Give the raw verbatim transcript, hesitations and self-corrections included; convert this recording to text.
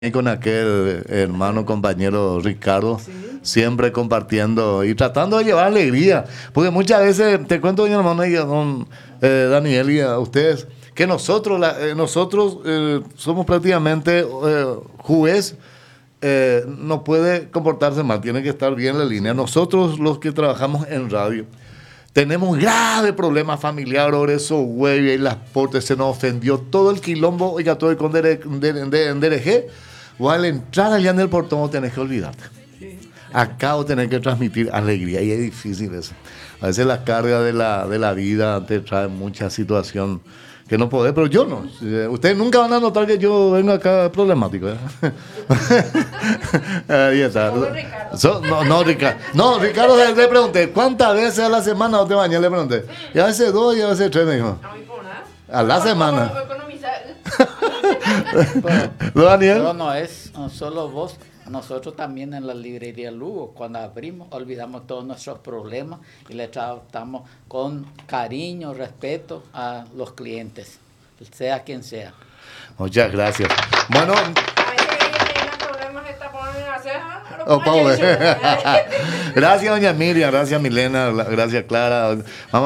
Y con aquel hermano compañero Ricardo, Sí. siempre compartiendo y tratando de llevar alegría. Porque muchas veces, te cuento, doña hermana y a don eh, Daniel y a ustedes, que nosotros, la- eh, nosotros eh, somos prácticamente eh, juez, eh, no puede comportarse mal, tiene que estar bien la línea. Nosotros los que trabajamos en radio, tenemos un grave problema familiar, por eso, güey, y las portes se nos ofendió todo el quilombo, oiga, todo el con D R G. O al entrar allá en el portón, vos tenés que olvidarte. Acá vos tenés que transmitir alegría y es difícil eso. A veces la carga de la, de la vida te trae mucha situación que no podés, pero yo no. Eh, Ustedes nunca van a notar que yo vengo acá problemático. ¿eh? Ahí está. Solo Ricardo. So- no, no, Ricardo. No, Ricardo le, le pregunté, ¿cuántas veces a la semana no te bañas? Le pregunté. Y a veces dos y a veces tres, me dijo. No me por nada. A la semana. Vamos a economizar. ¿No, Daniel? No, no es no solo vos, nosotros también en la librería Lugo, cuando abrimos, olvidamos todos nuestros problemas y le tratamos con cariño, respeto a los clientes, sea quien sea. Muchas gracias. Bueno, A veces ellos tienen problemas de tapón en la ceja. lo oh, ponen pobre. hecho. Gracias, doña Miriam, gracias, Milena, gracias, Clara. Vamos